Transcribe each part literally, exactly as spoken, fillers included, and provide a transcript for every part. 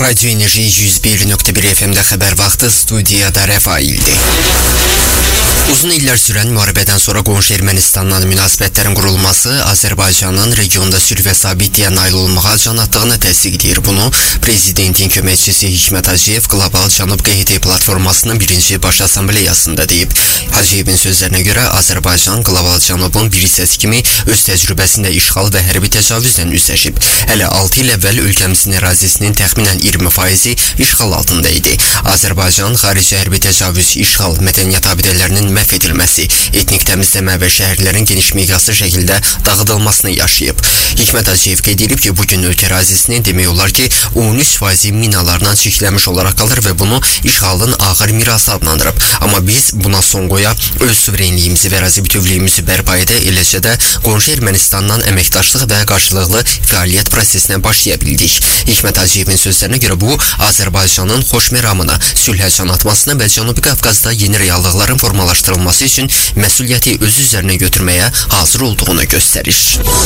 Radyo Enerji yüz bir nöqtə bir F M'də xəbər vaxtı, studiyada Rəfaildir. Uzun illər sürən müharibədən sonra qonşu Ermənistanla münasibətlərin qurulması Azərbaycanın regionda sülh və sabitliyə nail olmağa can attığını təsdiqləyir. Bunu Prezidentin köməkçisi Hikmət Hacıyev Qlobal Cənub Q H T platformasının birinci baş assambleyasında deyib. Hacıyevin sözlərinə görə Azərbaycan Qlobal Cənubun bir hissəsi kimi öz təcrübəsində işğal və hərbi təcavüzlə üzləşib. Hələ altı il əvvəl ölkəmizin ərazisinin təxminən iyirmi faizi işğal altında idi. Azərbaycan xarici hərbi təcavüz, işğal, mədəniyyət abidələrinin məhv edilməsi, etnik təmizləmə və şəhərlərin geniş miqyaslı şəkildə dağıdılmasını yaşayıb. Hikmət Hacıyev qeyd edib ki, bugün ölkə ərazisini demək olar ki, on üç faizi minalarla çirklənmiş olaraq qalır və bunu işğalın ağır mirası adlandırıb. Amma biz buna son qoya, öz suverenliyimizi və ərazi bütövlüyümüzü bərpa edə, eləcə də qonşu Ermənistandan əməkdaşlıq və qarşılıqlı fəaliyyət prosesinə başlaya bildik. Hikmət Hacıyevin sözlərinə görə bu, Azərbaycanın xoş məramına, sülhə can atmasına və Cənubi Qafqazda yeni reallıqların formalaşdırılması üçün məsuliyyəti öz üzərinə götürməyə hazır olduğunu göstərir.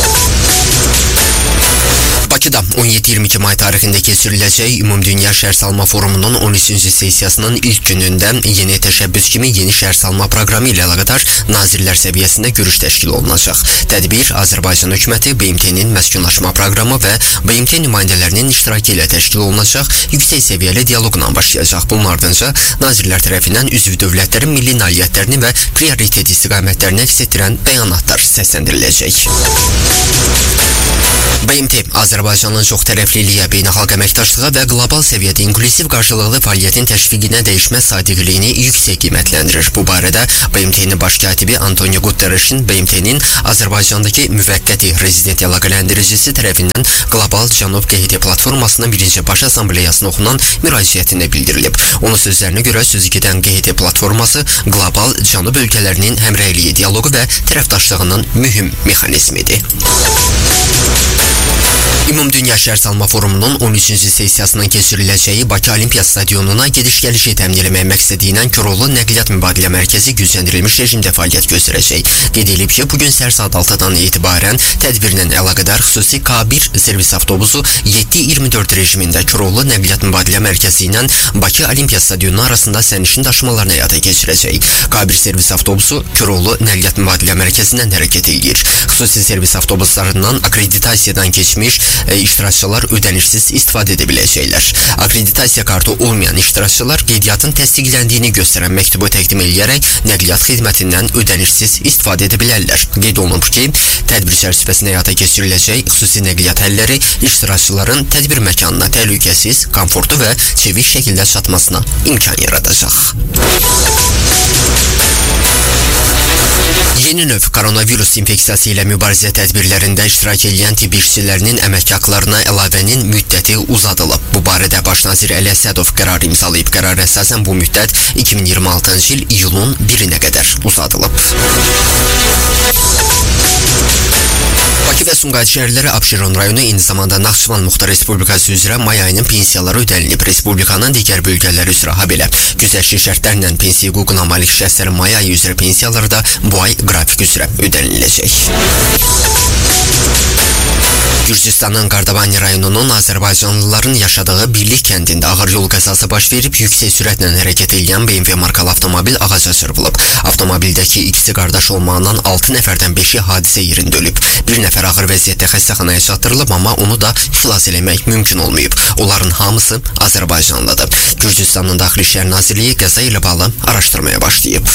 Bakıda on yeddi iyirmi iki may tarixində keçiriləcək Ümumdünya Şəhərsalma Forumunun on üçüncü sessiyasının ilk günündə yeni təşəbbüs kimi yeni şəhərsalma proqramı ilə əlaqədar nazirlər səviyyəsində görüş təşkil olunacaq. Tədbir Azərbaycan hökuməti, B M T-nin məskunlaşma proqramı və B M T nümayəndələrinin iştirakı ilə təşkil olunacaq yüksək səviyyəli dialoqla başlayacaq. Bunun ardınca nazirlər tərəfindən üzv dövlətlərin milli nailiyyətlərini və prioritet istiqamətlərini əks etdirən bəyanatlar səsləndiriləcək. B M T Azərbaycanın çox tərəfliliyə, beynəlxalq əməkdaşlığa və qlobal səviyyədə inklusiv qarşılıqlı fəaliyyətin təşviqinə dəyişmə sadiqliyini yüksək qiymətləndirir. Bu barədə B M T-nin baş katibi Antonio Guterres'in B M T-nin Azərbaycandakı müvəqqəti rezident əlaqələndiricisi tərəfindən Qlobal Cənub Q H T platformasının birinci baş assambleyasına oxunan müraciətində bildirilib. Onun sözlərinə görə sözü gedən Q H T platforması qlobal Cənub ölkələrinin həmrəyliyi, dialoqu və tərəfdaşlığının mühüm mexanizmidir. Ümumdünya Şəhərsalma Forumunun on üçüncü sessiyasının keçiriləcəyi Bakı Olimpiya Stadionuna gediş-gəlişi təmin etmək məqsədi ilə Koroğlu Nəqliyyat Mübadilə Mərkəzi gücləndirilmiş rejimdə fəaliyyət göstərəcək. Qeyd edilib ki, bugün səhər saat altıdan etibarən tədbirlə əlaqədar xüsusi K bir servis avtobusu yeddi iyirmi dörd rejimində Koroğlu Nəqliyyat Mübadilə Mərkəzi ilə Bakı Olimpiya Stadionu arasında sərnişin daşımalarını həyata keçirəcək. K bir servis avtobusu Koroğlu Nəqliyyat Mübadilə Mərkəzindən hərəkət edir. Xüsusi servis avtobuslarından akreditasiyadan keçmiş E, iştirakçılar ödənişsiz istifadə edə biləcəklər. Akreditasiya kartı olmayan iştirakçılar qeydiyyatın təsdiqləndiyini göstərən məktubu təqdim edərək nəqliyyat xidmətindən ödənişsiz istifadə edə bilərlər. Qeyd olunub ki, tədbir çərçivəsində həyata keçiriləcək xüsusi nəqliyyat həlləri iştirakçıların tədbir məkanına təhlükəsiz, komfortlu və çevik şəkildə çatmasına imkan yaradacaq. Yeni növ koronavirus infeksiyası ilə mübarizə tədbirlərində iştirak edən tibb işçilərinin əmək haqlarına əlavənin müddəti uzadılıb. Bu barədə Baş nazir Əli Əsədov qərar imzalayıb. Qərara əsasən bu müddət iki min iyirmi altıncı il iyulun birinə qədər uzadılıb. Bakı və Sumqayıt şəhərləri Abşeron rayonu eyni zamanda Naxçıvan Muxtar Respublikası üzrə may ayının pensiyaları ödənilib. Respublikanın digər bölgələri üzrə habelə güzəştli şərtlərlə pensiya hüququna malik şəxslərin may ayı üzrə pensiyaları da bu ay qrafik üzrə ödəniləcək. Gürcüstanın Qardabani rayonunun Azərbaycanlıların yaşadığı Birlik kəndində ağır yol qəzası baş verib, yüksək sürətlə hərəkət edən B M W markalı avtomobil ağaca çırpılıb. Avtomobildəki ikisi qardaş olmağından altı nəfərdən beşi hadisə yerində ölüb. Bir nəfər ağır vəziyyətdə xəstəxanaya çatdırılıb, amma onu da xilas eləmək mümkün olmayıb. Onların hamısı Azərbaycanlıdır. Gürcüstanın Daxili İşlər Nazirliyi qəza ilə bağlı araşdırmaya başlayıb.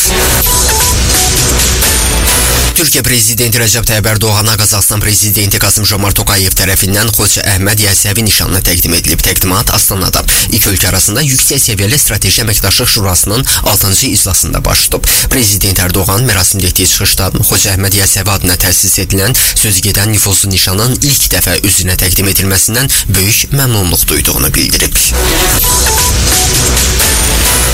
Türkiyə Prezidenti Rəcəb Tayyib Ərdoğana Qazaxıstan Prezidenti Qasım-Jomart Tokayev tərəfindən Xoca Əhməd Yəsəvi nişanına təqdim edilib. Təqdimat Astanada iki ölkə arasında yüksək səviyyəli strateji əməkdaşlıq şurasının altıncı iclasında baş tutub. Prezident Ərdoğan mərasimdə etdiyi çıxışda Xoca Əhməd Yəsəvi adına təsis edilən sözügedən nüfuzlu nişanın ilk dəfə üzünə təqdim edilməsindən böyük məmnunluq duyduğunu bildirib.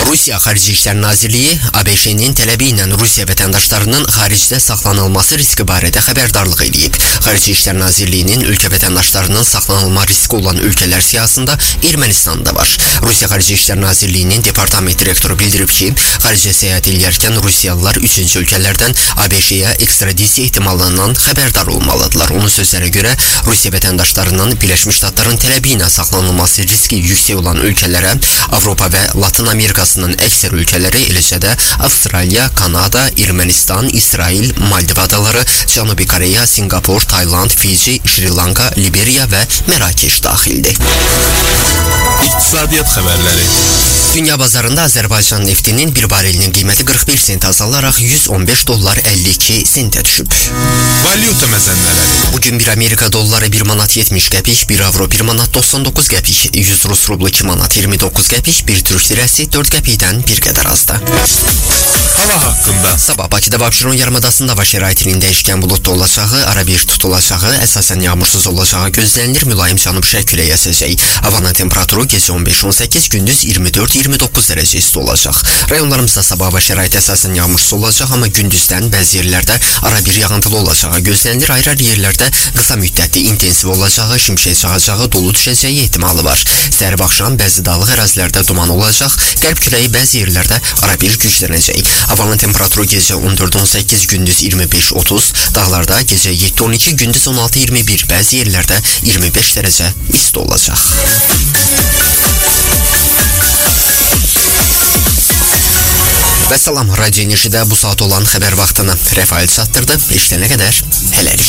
Rusiya Xarici İşlər Nazirliyi A B Ş-nin tələbi ilə Rusiya vətəndaşlarının xaricdə saxlanılması riski barədə xəbərdarlıq edib. Xarici İşlər Nazirliyinin ölkə vətəndaşlarının saxlanılma riski olan ölkələr siyahısında Ermənistan da var. Rusiya Xarici İşlər Nazirliyinin departament direktoru bildirib ki, xaricə səyahət edərkən Rusiyalılar üçüncü ölkələrdən A B Ş-yə ekstradisiya ehtimalından xəbərdar olmalıdırlar. Onun sözlərə görə Rusiya vətəndaşlarının Birləşmiş Ştatların tələbi ilə saxlanılması riski yüksək olan ölkələrə Avropa və Latın Amerikasının əksər ölkələri, eləcə də Avstraliya, Kanada, Ermənistan, İsrail, Maldiv adaları, Cənubi Koreya, Singapur, Tayland, Fiji, Şri Lanka, Liberiya və Mərakeş daxildir. İqtisadiyyat xəbərləri. Dünya bazarında Azərbaycan neftinin bir barelinin qiyməti qırx bir sent azalaraq yüz on beş dollar əlli iki sentə düşüb. Valyuta məzənləri. Bugün bir Amerika dolları bir manat yetmiş qəpik, bir avro bir manat doxsan doqquz qəpik, yüz rus rublu iki manat iyirmi doqquz qəpik, bir türk lirəsi dörd qəpikdən bir qədər azda. Hava haqqında. Sabah Bakıda və Abşeron yarımadasında hava şəraitinin dəyişkən buludlu olacağı, ara bir tutulacağı, əsasən yağmursuz olacağı gözlənilir, mülayim cənub-şərq küləyi əsəcək. Havanın temperaturu gecə on beş on səkkiz, gündüz iyirmi dörd iyirmi doqquz dərəcə isti olacaq. Rayonlarımızda sabah hava şəraiti əsasən yağmursuz olacaq, amma gündüzdən bəzi yerlərdə ara bir yağıntılı olacağı gözlənilir. Ayrı-ayrı yerlərdə qısa müddətli intensiv olacağı, şimşək çaxacağı, dolu düşəcəyi ehtimalı var. Səhər axşam bəzi dağlıq ərazilərdə duman olacaq, qərb küləyi bəzi yerlərdə ara bir güclənəcək. Havanın temperaturu gecə on dörd on səkkiz, gündüz iyirmi beş otuz, dağlarda gecə yeddi on iki, gündüz on altı iyirmi bir, bəzi yerlərdə iyirmi beş dərəcə isti olacaq. Və salam, Radio Enerjidə bu saat olan xəbər vaxtını Rəfail çatdırdı. İşlənə qədər hələlik.